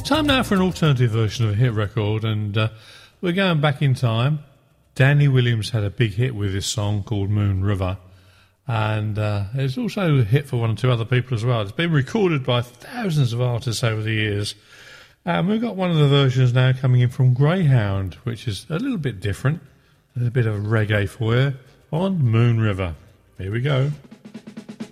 Time now for an alternative version of a hit record, and we're going back in time. Danny Williams had a big hit with this song called Moon River, and it's also a hit for one or two other people as well. It's been recorded by thousands of artists over the years, and we've got one of the versions now coming in from Greyhound, which is a little bit different. There's a bit of reggae for you on Moon River. Here we go.